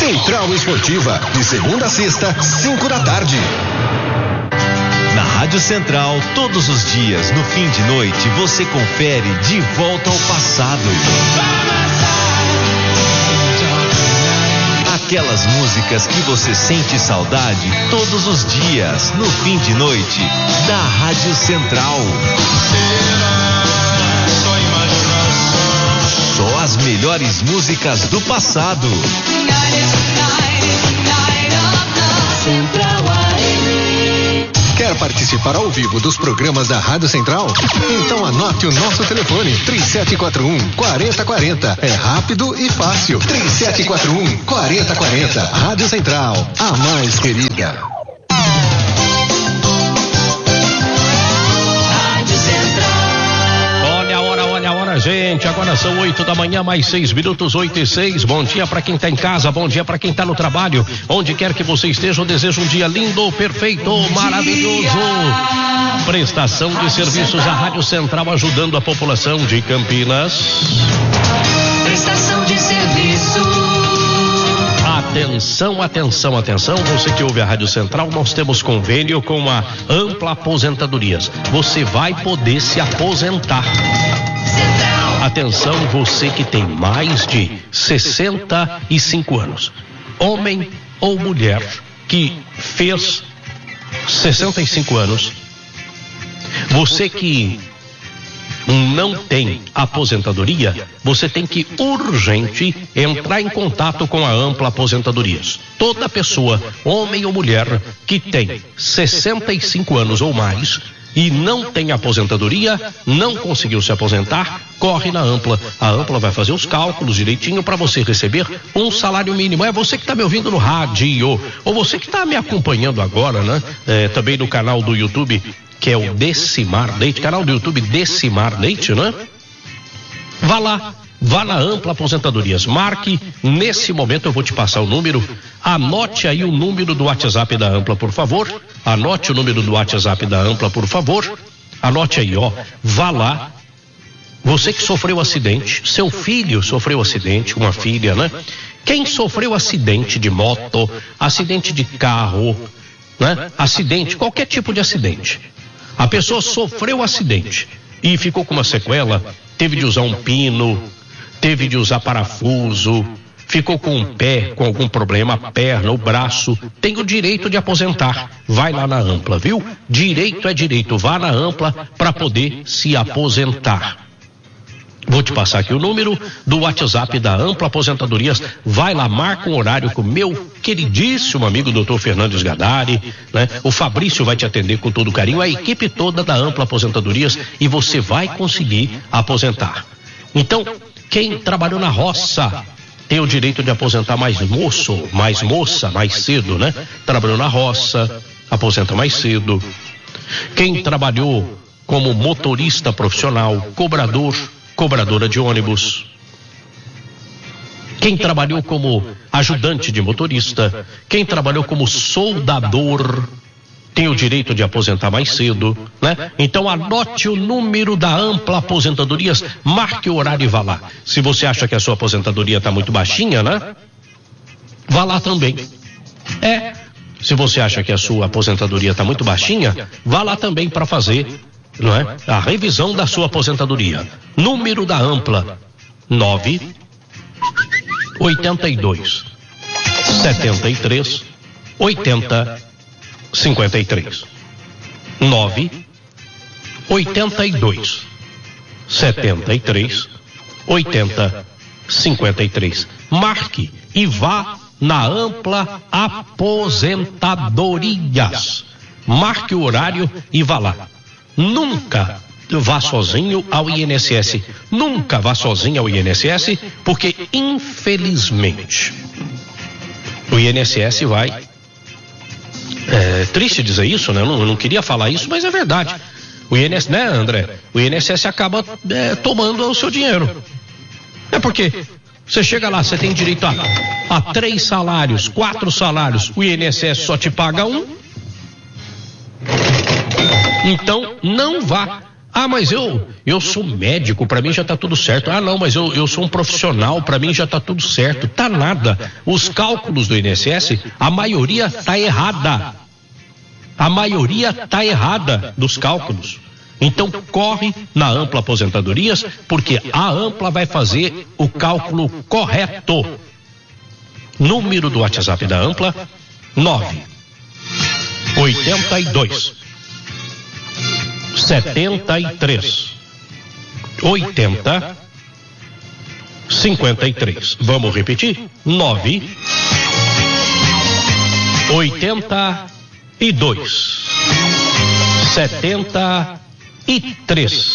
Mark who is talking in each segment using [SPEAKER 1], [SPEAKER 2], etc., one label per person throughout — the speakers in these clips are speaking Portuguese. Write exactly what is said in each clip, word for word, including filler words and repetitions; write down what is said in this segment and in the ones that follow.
[SPEAKER 1] Central Esportiva, de segunda a sexta, cinco da tarde.
[SPEAKER 2] Na Rádio Central, todos os dias, no fim de noite, você confere De Volta ao Passado. Aquelas músicas que você sente saudade todos os dias, no fim de noite, da Rádio Central. Só as melhores músicas do passado.
[SPEAKER 1] Quer participar ao vivo dos programas da Rádio Central? Então anote o nosso telefone, três sete quatro um, quatro zero quatro zero. É rápido e fácil. três sete quatro um, quatro zero quatro zero. Rádio Central, a mais querida.
[SPEAKER 3] Gente, agora são oito da manhã, mais seis minutos, oito e seis. Bom dia para quem tá em casa, bom dia para quem tá no trabalho. Onde quer que você esteja, eu desejo um dia lindo, perfeito, maravilhoso. Prestação de serviços à Rádio Central, ajudando a população de Campinas.
[SPEAKER 4] Prestação de serviço.
[SPEAKER 3] Atenção, atenção, atenção, você que ouve a Rádio Central, nós temos convênio com a Ampla Aposentadorias. Você vai poder se aposentar. Atenção, você que tem mais de sessenta e cinco anos, homem ou mulher que fez sessenta e cinco anos, você que não tem aposentadoria, você tem que urgente entrar em contato com a Ampla Aposentadorias. Toda pessoa, homem ou mulher, que tem sessenta e cinco anos ou mais e não tem aposentadoria, não conseguiu se aposentar, corre na Ampla. A Ampla vai fazer os cálculos direitinho para você receber um salário mínimo. É você que está me ouvindo no rádio, ou você que está me acompanhando agora, né? É, também no canal do YouTube, que é o Decimar Leite, canal do YouTube Decimar Leite, né? Vá lá, vá na Ampla Aposentadorias, marque, nesse momento eu vou te passar o número, anote aí o número do WhatsApp da Ampla, por favor, anote o número do WhatsApp da Ampla, por favor, anote aí, ó, vá lá, você que sofreu acidente, seu filho sofreu acidente, uma filha, né? Quem sofreu acidente de moto, acidente de carro, né? Acidente, qualquer tipo de acidente, a pessoa sofreu acidente e ficou com uma sequela, teve de usar um pino, teve de usar parafuso, ficou com um pé, com algum problema, a perna, o braço, tem o direito de aposentar. Vai lá na Ampla, viu? Direito é direito, vá na Ampla para poder se aposentar. Vou te passar aqui o número do WhatsApp da Ampla Aposentadorias. Vai lá, marca um horário com o meu queridíssimo amigo doutor Fernandes Gadari, né? O Fabrício vai te atender com todo carinho, a equipe toda da Ampla Aposentadorias, e você vai conseguir aposentar. Então, quem trabalhou na roça tem o direito de aposentar mais moço, mais moça, mais cedo, né? Trabalhou na roça, aposenta mais cedo. Quem trabalhou como motorista profissional, cobrador, cobradora de ônibus. Quem trabalhou como ajudante de motorista, quem trabalhou como soldador, tem o direito de aposentar mais cedo, né? Então anote o número da Ampla Aposentadorias, marque o horário e vá lá. Se você acha que a sua aposentadoria está muito baixinha, né? Vá lá também. É, se você acha que a sua aposentadoria está muito baixinha, vá lá também para fazer, não é? A revisão da sua aposentadoria. Número da Ampla, nove oitenta e dois, setenta e três, oitenta, cinquenta e três. nove oitenta e dois, setenta e três, oitenta, cinquenta e três. Marque e vá na Ampla Aposentadorias. Marque o horário e vá lá. Nunca vá sozinho ao I N S S. Nunca vá sozinho ao I N S S, porque infelizmente o I N S S vai... É triste dizer isso, né? Eu não, eu não queria falar isso, mas é verdade. O I N S S, né, André? O I N S S acaba é, tomando o seu dinheiro. É porque você chega lá, você tem direito a, a três salários, quatro salários, o I N S S só te paga um. Então, não vá Ah, mas eu eu sou médico, para mim já está tudo certo. Ah, não, mas eu, eu sou um profissional, para mim já está tudo certo. Tá nada. Os cálculos do I N S S, a maioria está errada. A maioria está errada dos cálculos. Então corre na Ampla Aposentadorias, porque a Ampla vai fazer o cálculo correto. Número do WhatsApp da Ampla, nove oitenta e dois setenta e três oitenta cinquenta e três. Vamos repetir? nove oitenta e dois setenta e três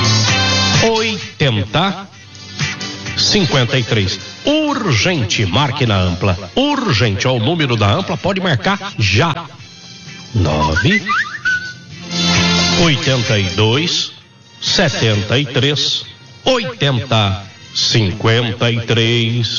[SPEAKER 3] oitenta cinquenta e três. Urgente, marque na Ampla. Urgente, ó, o número da Ampla, pode marcar já. nove oitenta e dois setenta e três oitenta cinquenta e três.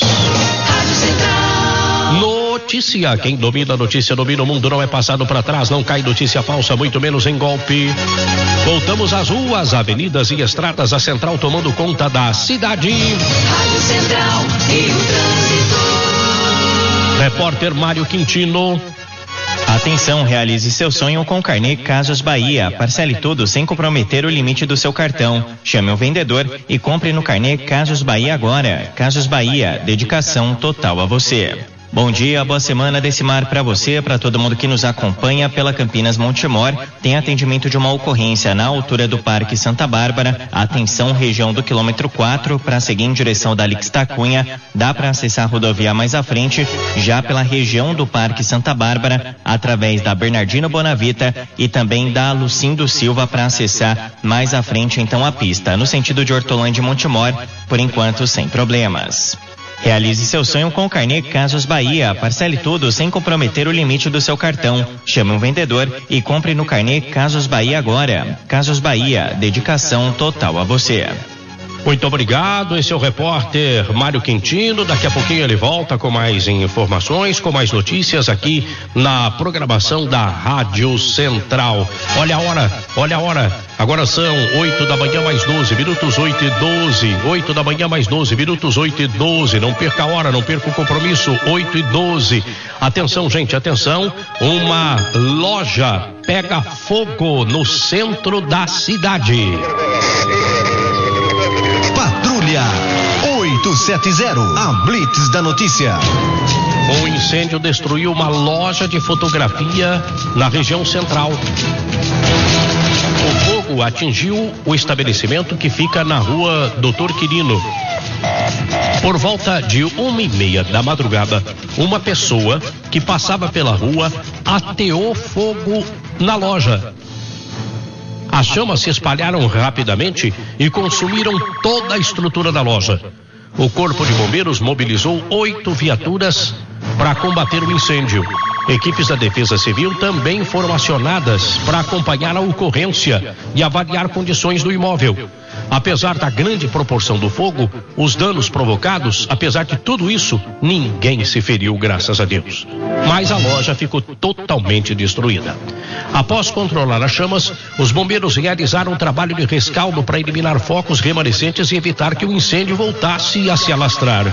[SPEAKER 3] Notícia, quem domina a notícia domina o mundo, não é passado para trás, não cai notícia falsa, muito menos em golpe. Voltamos às ruas, avenidas e estradas, a Central tomando conta da cidade.
[SPEAKER 4] Rádio Central e o trânsito.
[SPEAKER 3] Repórter Mário Quintino.
[SPEAKER 5] Atenção, realize seu sonho com o carnê Casas Bahia. Parcele tudo sem comprometer o limite do seu cartão. Chame o vendedor e compre no carnê Casas Bahia agora. Casas Bahia, dedicação total a você. Bom dia, boa semana desse mar para você, para todo mundo que nos acompanha pela Campinas Montemor. Tem atendimento de uma ocorrência na altura do Parque Santa Bárbara. Atenção, região do quilômetro quatro, para seguir em direção da Alix da Cunha. Dá para acessar a rodovia mais à frente, já pela região do Parque Santa Bárbara, através da Bernardino Bonavita e também da Lucindo Silva para acessar mais à frente então a pista. No sentido de Hortolândia e Montemor, por enquanto sem problemas. Realize seu sonho com o carnê Casas Bahia. Parcele tudo sem comprometer o limite do seu cartão. Chame um vendedor e compre no carnê Casas Bahia agora. Casas Bahia, dedicação total a você.
[SPEAKER 3] Muito obrigado, esse é o repórter Mário Quintino. Daqui a pouquinho ele volta com mais informações, com mais notícias aqui na programação da Rádio Central. Olha a hora, olha a hora. Agora são oito da manhã mais doze minutos, oito e doze. oito da manhã mais doze minutos, oito e doze. Não perca a hora, não perca o compromisso, oito e doze. Atenção, gente, atenção. Uma loja pega fogo no centro da cidade.
[SPEAKER 1] Patrulha oitocentos e setenta, a Blitz da notícia.
[SPEAKER 3] Um incêndio destruiu uma loja de fotografia na região central. O fogo atingiu o estabelecimento que fica na rua doutor Quirino. Por volta de uma e meia da madrugada, uma pessoa que passava pela rua ateou fogo na loja. As chamas se espalharam rapidamente e consumiram toda a estrutura da loja. O Corpo de Bombeiros mobilizou oito viaturas para combater o incêndio. Equipes da Defesa Civil também foram acionadas para acompanhar a ocorrência e avaliar condições do imóvel. Apesar da grande proporção do fogo, os danos provocados, apesar de tudo isso, ninguém se feriu, graças a Deus. Mas a loja ficou totalmente destruída. Após controlar as chamas, os bombeiros realizaram um trabalho de rescaldo para eliminar focos remanescentes e evitar que o incêndio voltasse a se alastrar.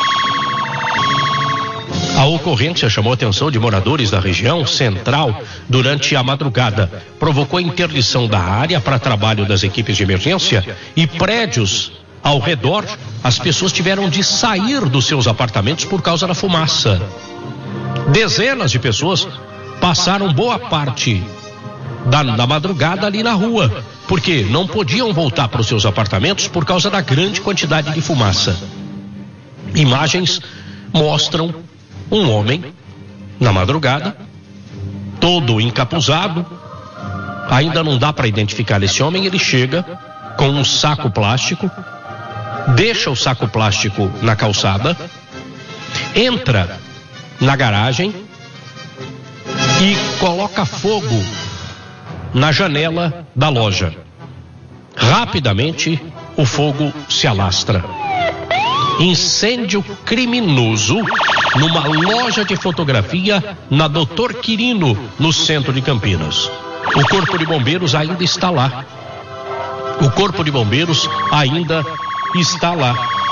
[SPEAKER 3] A ocorrência chamou a atenção de moradores da região central durante a madrugada. Provocou interdição da área para trabalho das equipes de emergência e prédios ao redor. As pessoas tiveram de sair dos seus apartamentos por causa da fumaça. Dezenas de pessoas passaram boa parte da, da madrugada ali na rua, porque não podiam voltar para os seus apartamentos por causa da grande quantidade de fumaça. Imagens mostram um homem, na madrugada, todo encapuzado. Ainda não dá para identificar esse homem. Ele chega com um saco plástico, deixa o saco plástico na calçada, entra na garagem e coloca fogo na janela da loja. Rapidamente, o fogo se alastra. Incêndio criminoso numa loja de fotografia na doutor Quirino, no centro de Campinas. O Corpo de Bombeiros ainda está lá. O Corpo de Bombeiros ainda está lá.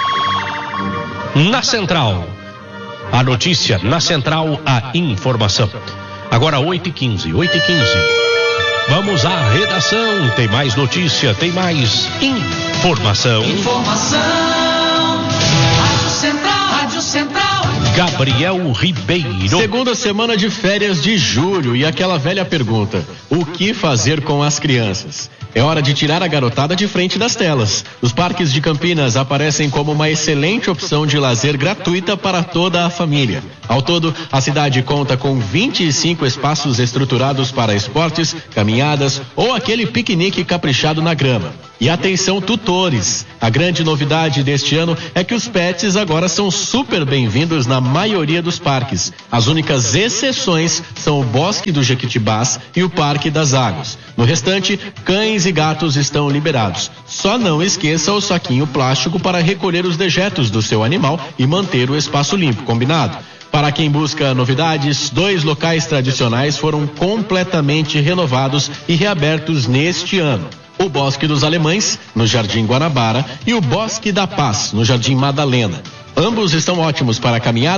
[SPEAKER 3] Na Central, a notícia, na Central, a informação. Agora oito e quinze, oito e quinze. Vamos à redação, tem mais notícia, tem mais informação.
[SPEAKER 4] Informação, Rádio Central, Rádio Central.
[SPEAKER 3] Gabriel Ribeiro.
[SPEAKER 6] Segunda semana de férias de julho e aquela velha pergunta: o que fazer com as crianças? É hora de tirar a garotada de frente das telas. Os parques de Campinas aparecem como uma excelente opção de lazer gratuita para toda a família. Ao todo, a cidade conta com vinte e cinco espaços estruturados para esportes, caminhadas ou aquele piquenique caprichado na grama. E atenção, tutores! A grande novidade deste ano é que os pets agora são super bem-vindos na maioria dos parques. As únicas exceções são o Bosque do Jequitibás e o Parque das Águas. No restante, cães e gatos estão liberados. Só não esqueça o saquinho plástico para recolher os dejetos do seu animal e manter o espaço limpo, combinado? Para quem busca novidades, dois locais tradicionais foram completamente renovados e reabertos neste ano. O Bosque dos Alemães, no Jardim Guanabara, e o Bosque da Paz, no Jardim Madalena. Ambos estão ótimos para caminhar